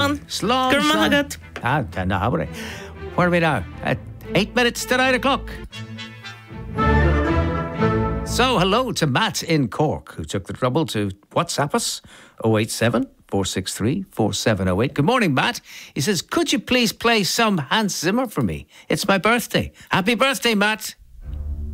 Slán. Slán. Gur maith agad. No, how are we? Where are we now? 8 minutes to 9 o'clock. So, hello to Matt in Cork, who took the trouble to WhatsApp us, 087 463 4708. Good morning, Matt. He says, could you please play some Hans Zimmer for me? It's my birthday. Happy birthday, Matt.